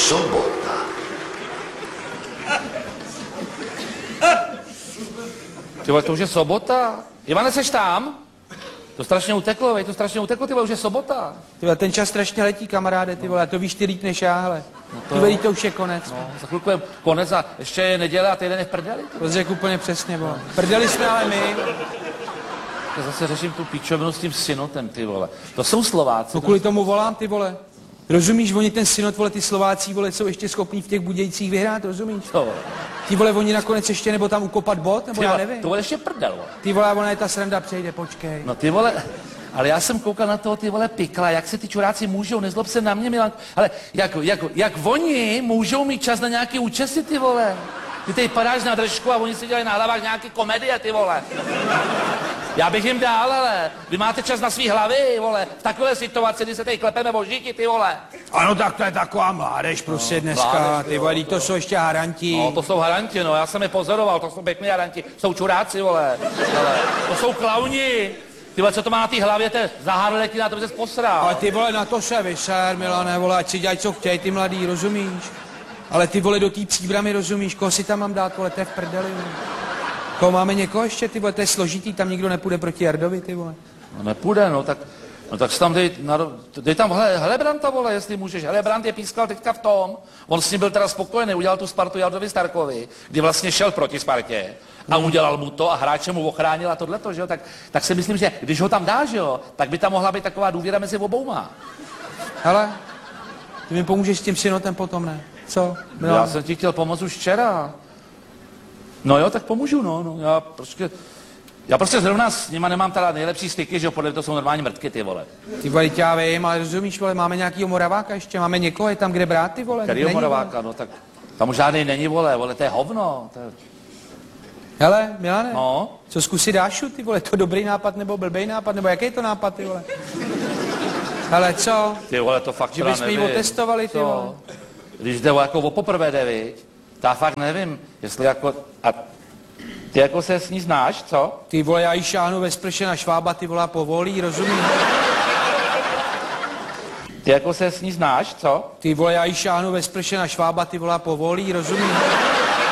sobota. Ty vole, to už je sobota. Ivane, seš tam? To strašně uteklo, vej, to strašně uteklo, ty vole, už je sobota. Ty vole, ten čas strašně letí, kamaráde, ty vole, to víš ty líp než já, hele. No Ty vole, to už je konec. No, za chvilku je konec a ještě je neděle a týden je v prdeli. To řekl úplně přesně, vole. Prdeli jsme ale my. Já zase řeším tu píčovinu s tím synotem, ty vole. To jsou Slováci. No kvůli tomu volám, ty vole. Rozumíš, oni ten synot, vole, ty Slováci, vole, jsou ještě schopní v těch Budějcích vyhrát, rozumíš? To, Ty vole, oni nakonec ještě, nebo tam ukopat bod, nebo já nevím. To vole ještě prdel, vole. Ty vole, ona je ta sranda, přejde, počkej. No ty vole, ale já jsem koukal na toho, ty vole, pikla, jak se ty čuráci můžou, nezlob se na mě, Milan, ale jak oni můžou mít čas na nějaký účesy, ty vole. Ty tady padáš na držku a oni si dělají na hlavách nějaký komedie, ty vole. Já bych jim dál, ale vy máte čas na svý hlavy, vole, v takové situaci, kdy se tady klepeme o žíky, ty vole. Ano, tak to je taková mládež prostě dneska, mládež, ty vole, to jsou ještě haranti. No, to jsou haranti, no, já jsem je pozoroval, to jsou pěkný haranti, jsou čuráci, vole, to jsou klauni. Ty vole, co to má na té hlavě, to je zaharletí, na to by ses posral. Ale ty vole, na to se vyser, Milane, vole, ať si dělají, co chtějí, ty mladý, rozumíš? Ale ty vole, do té příbramy, rozumíš, koho si tam mám dát, vole, to je v prdeli, vole. Koho máme někoho ještě, ty vole, to je složitý, tam nikdo nepůjde proti Jardovi, ty vole. No nepůjde, no tak si tam dej tam Helebranta, vole, jestli můžeš. Helebrant je pískal teďka v tom, on s ním byl teda spokojený, udělal tu Spartu Jardovi Starkovi, kdy vlastně šel proti Spartě a udělal mu to a hráče mu ochránil a tohleto, že jo, tak si myslím, že když ho tam dáš, jo, tak by tam mohla být taková důvěra mezi obouma. Hele, ty mi pomůžeš s tím synotem potom, ne? Co? No. Já jsem ti chtěl pomoct už včera. No jo, tak pomůžu, no. Já prostě zrovna s nima nemám teda nejlepší styky, že jo, podle toho jsou normální mrtky, ty vole. Ty vole, já vím, ale rozumíš, vole, máme nějakýho Moraváka ještě, máme někoho, je tam kde brát, ty vole. Kterýho Moraváka, no tak tam už žádný není, vole, to je hovno. To je... Hele, Milane, no? Co zkusit Dášu, ty vole, to dobrý nápad nebo blbej nápad, nebo jaký je to nápad, ty vole? Hele, co? Ty vole, to fakt že bychom ji otestovali, ty vole. Když jde jako o poprvé jde, viď? Já fakt nevím, jestli jako... A ty jako se s ní znáš, co? Ty vole, já jí šáhnu ve sprše na Švába, ty vole, povolí, rozumíš? Ty jako se s ní znáš, co? Ty vole, já jí šáhnu ve sprše na Švába, ty vole, povolí, rozumíš?